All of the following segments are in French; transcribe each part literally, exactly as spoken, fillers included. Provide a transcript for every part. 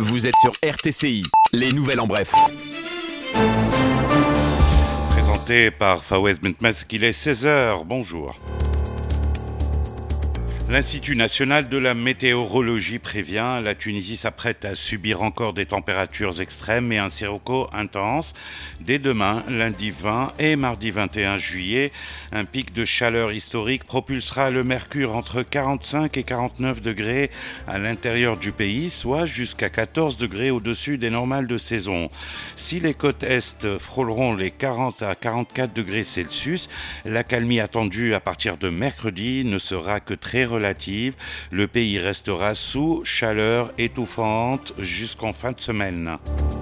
Vous êtes sur R T C I, les nouvelles en bref. Présenté par Fawez Bentmez, qu'il est seize heures. Bonjour. L'Institut national de la météorologie prévient, la Tunisie s'apprête à subir encore des températures extrêmes et un sirocco intense. Dès demain, lundi vingt et mardi vingt et un juillet, un pic de chaleur historique propulsera le mercure entre quarante-cinq et quarante-neuf degrés à l'intérieur du pays, soit jusqu'à quatorze degrés au-dessus des normales de saison. Si les côtes est frôleront les quarante à quarante-quatre degrés Celsius, l'accalmie attendue à partir de mercredi ne sera que très relative. Le pays restera sous chaleur étouffante jusqu'en fin de semaine.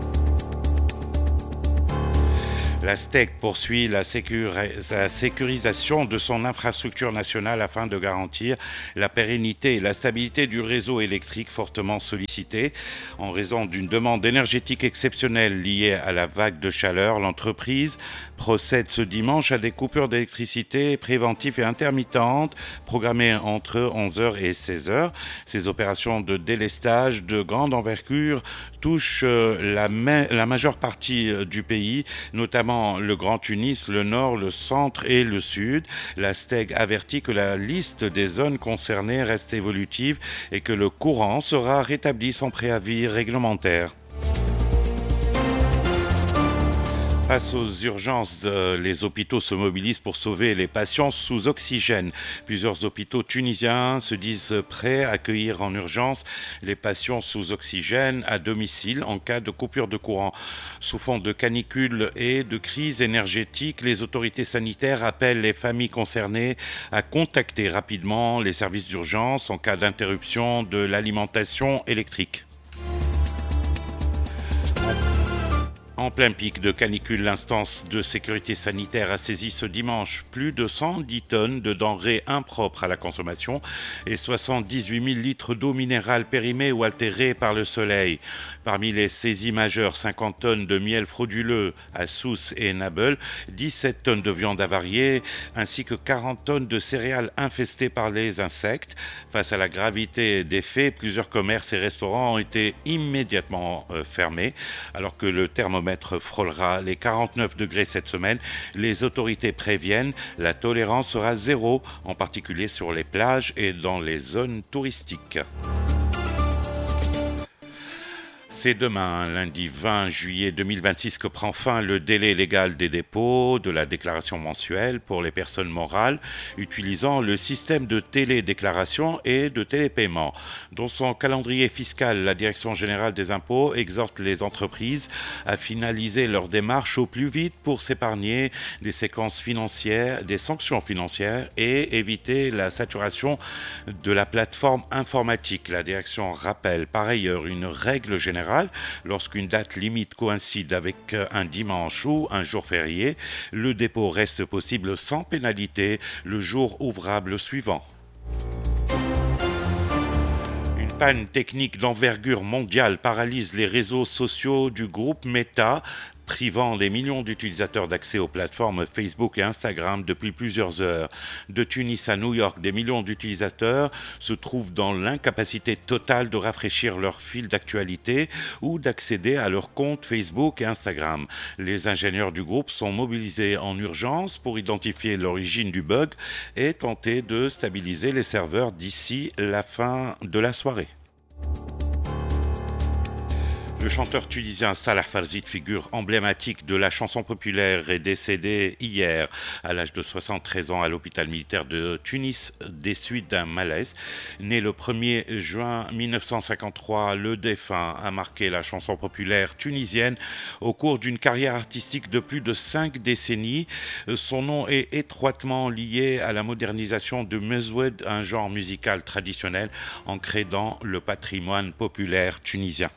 La S T E C poursuit la, sécuri- la sécurisation de son infrastructure nationale afin de garantir la pérennité et la stabilité du réseau électrique fortement sollicité. En raison d'une demande énergétique exceptionnelle liée à la vague de chaleur, l'entreprise procède ce dimanche à des coupures d'électricité préventives et intermittentes programmées entre onze heures et seize heures. Ces opérations de délestage de grande envergure touchent la, ma- la majeure partie du pays, notamment le Grand Tunis, le Nord, le Centre et le Sud. La S T E C avertit que la liste des zones concernées reste évolutive et que le courant sera rétabli sans préavis réglementaire. Face aux urgences, euh, les hôpitaux se mobilisent pour sauver les patients sous oxygène. Plusieurs hôpitaux tunisiens se disent prêts à accueillir en urgence les patients sous oxygène à domicile en cas de coupure de courant. Sous fond de canicule et de crise énergétique, les autorités sanitaires appellent les familles concernées à contacter rapidement les services d'urgence en cas d'interruption de l'alimentation électrique. En plein pic de canicule, l'instance de sécurité sanitaire a saisi ce dimanche plus de cent dix tonnes de denrées impropres à la consommation et soixante-dix-huit mille litres d'eau minérale périmée ou altérée par le soleil. Parmi les saisies majeures, cinquante tonnes de miel frauduleux à Sousse et Nabeul, dix-sept tonnes de viande avariée ainsi que quarante tonnes de céréales infestées par les insectes. Face à la gravité des faits, plusieurs commerces et restaurants ont été immédiatement euh, fermés alors que le thermomètre frôlera les quarante-neuf degrés cette semaine. Les autorités préviennent, la tolérance sera zéro, en particulier sur les plages et dans les zones touristiques. C'est demain, lundi vingt juillet deux mille vingt-six, que prend fin le délai légal des dépôts de la déclaration mensuelle pour les personnes morales utilisant le système de télédéclaration et de télépaiement. Dans son calendrier fiscal, la Direction générale des impôts exhorte les entreprises à finaliser leur démarche au plus vite pour s'épargner des séquences financières, des sanctions financières et éviter la saturation de la plateforme informatique. La direction rappelle par ailleurs une règle générale. Lorsqu'une date limite coïncide avec un dimanche ou un jour férié, le dépôt reste possible sans pénalité le jour ouvrable suivant. Une panne technique d'envergure mondiale paralyse les réseaux sociaux du groupe Meta, privant des millions d'utilisateurs d'accès aux plateformes Facebook et Instagram depuis plusieurs heures. De Tunis à New York, des millions d'utilisateurs se trouvent dans l'incapacité totale de rafraîchir leur fil d'actualité ou d'accéder à leurs comptes Facebook et Instagram. Les ingénieurs du groupe sont mobilisés en urgence pour identifier l'origine du bug et tenter de stabiliser les serveurs d'ici la fin de la soirée. Le chanteur tunisien Salah Farzid, figure emblématique de la chanson populaire, est décédé hier à l'âge de soixante-treize ans à l'hôpital militaire de Tunis des suites d'un malaise. Né le premier juin mille neuf cent cinquante-trois, le défunt a marqué la chanson populaire tunisienne au cours d'une carrière artistique de plus de cinq décennies. Son nom est étroitement lié à la modernisation de mezoued, un genre musical traditionnel ancré dans le patrimoine populaire tunisien.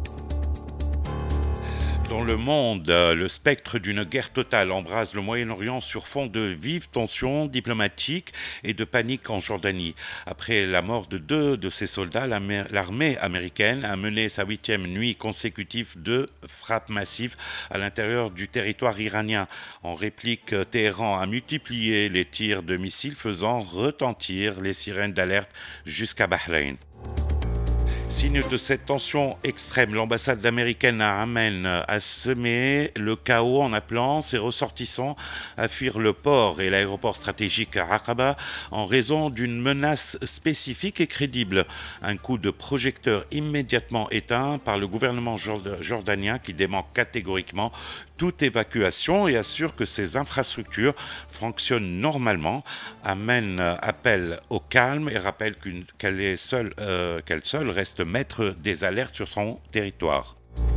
Dans le monde, le spectre d'une guerre totale embrase le Moyen-Orient sur fond de vives tensions diplomatiques et de panique en Jordanie. Après la mort de deux de ses soldats, l'armée américaine a mené sa huitième nuit consécutive de frappes massives à l'intérieur du territoire iranien. En réplique, Téhéran a multiplié les tirs de missiles, faisant retentir les sirènes d'alerte jusqu'à Bahreïn. Signe de cette tension extrême, l'ambassade américaine à Amman a semé le chaos en appelant ses ressortissants à fuir le port et l'aéroport stratégique à Aqaba en raison d'une menace spécifique et crédible. Un coup de projecteur immédiatement éteint par le gouvernement jordanien qui dément catégoriquement toute évacuation et assure que ces infrastructures fonctionnent normalement. Amman appelle au calme et rappelle qu'une, qu'elle, est seule, euh, qu'elle seule reste maître des alertes sur son territoire.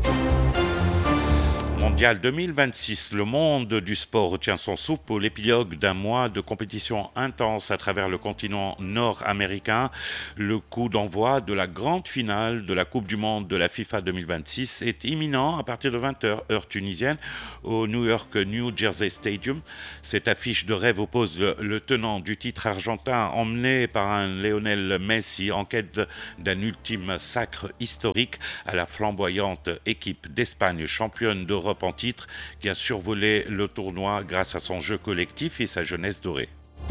Mondial deux mille vingt-six, le monde du sport retient son souffle pour l'épilogue d'un mois de compétition intense à travers le continent nord-américain. Le coup d'envoi de la grande finale de la Coupe du Monde de la FIFA deux mille vingt-six est imminent à partir de vingt heures, heure tunisienne, au New York New Jersey Stadium. Cette affiche de rêve oppose le, le tenant du titre argentin, emmené par un Lionel Messi en quête d'un ultime sacre historique, à la flamboyante équipe d'Espagne, championne d'Europe en titre, qui a survolé le tournoi grâce à son jeu collectif et sa jeunesse dorée.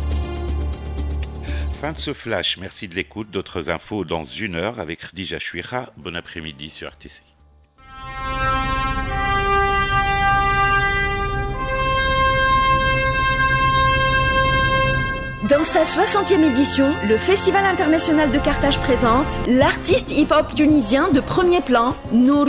Fin de ce flash, merci de l'écoute. D'autres infos dans une heure avec Khadija Chouira. Bon après-midi sur R T C I. Dans sa soixantième édition, le Festival international de Carthage présente l'artiste hip-hop tunisien de premier plan, Nour